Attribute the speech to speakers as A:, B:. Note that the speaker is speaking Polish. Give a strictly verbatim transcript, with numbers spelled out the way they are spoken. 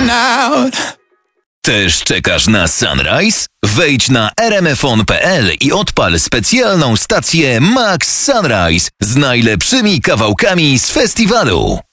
A: out.
B: Też czekasz na Sunrise? Wejdź na r m f on kropka p l i odpal specjalną stację Max Sunrise z najlepszymi kawałkami z festiwalu.